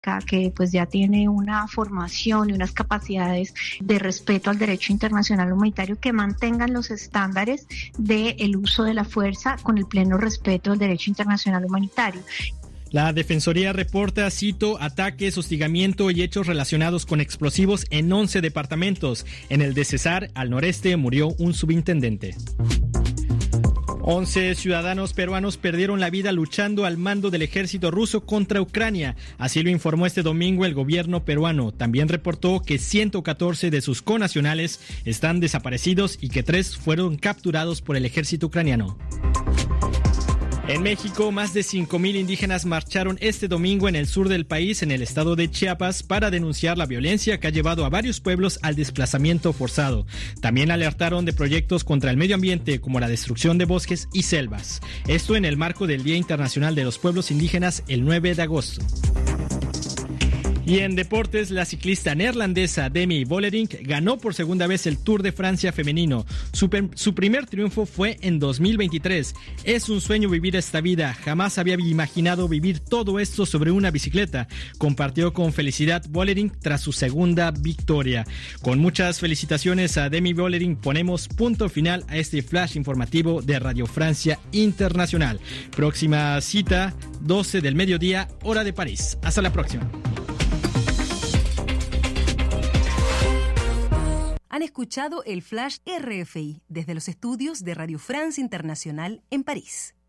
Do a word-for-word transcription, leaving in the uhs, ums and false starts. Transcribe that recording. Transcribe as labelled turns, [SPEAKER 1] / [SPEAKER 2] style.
[SPEAKER 1] que pues ya tiene una formación y unas capacidades de respeto al derecho internacional humanitario que mantengan los estándares del uso de la fuerza con el pleno respeto del derecho internacional humanitario.
[SPEAKER 2] La Defensoría reporta, cito, ataques, hostigamiento y hechos relacionados con explosivos en once departamentos. En el de Cesar, al noreste, murió un subintendente. once ciudadanos peruanos perdieron la vida luchando al mando del ejército ruso contra Ucrania. Así lo informó este domingo el gobierno peruano. También reportó que ciento catorce de sus connacionales están desaparecidos y que tres fueron capturados por el ejército ucraniano. En México, más de cinco mil indígenas marcharon este domingo en el sur del país, en el estado de Chiapas, para denunciar la violencia que ha llevado a varios pueblos al desplazamiento forzado. También alertaron de proyectos contra el medio ambiente, como la destrucción de bosques y selvas. Esto en el marco del Día Internacional de los Pueblos Indígenas, el nueve de agosto. Y en deportes, la ciclista neerlandesa Demi Vollering ganó por segunda vez el Tour de Francia femenino. Su, su primer triunfo fue en dos mil veintitrés. Es un sueño vivir esta vida. Jamás había imaginado vivir todo esto sobre una bicicleta. Compartió con felicidad Vollering tras su segunda victoria. Con muchas felicitaciones a Demi Vollering, ponemos punto final a este flash informativo de Radio Francia Internacional. Próxima cita, doce del mediodía, hora de París. Hasta la próxima.
[SPEAKER 3] Han escuchado el Flash R F I desde los estudios de Radio France Internacional en París.